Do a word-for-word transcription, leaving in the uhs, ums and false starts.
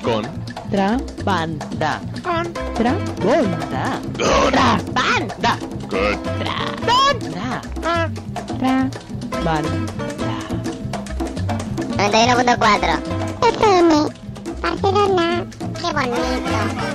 Con. Trabanda. Con. Trabanda. Con. Trabanda. Good. Trabanda. Trabanda. noventa y uno punto cuatro. F M, Barcelona. Qué bonito.